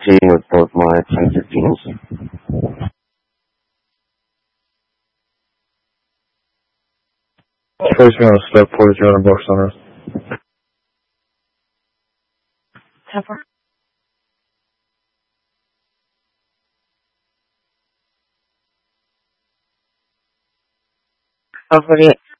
team with both my attempted teams. Place me on a step, $4,200 on Earth. 10-4. Oh, 48.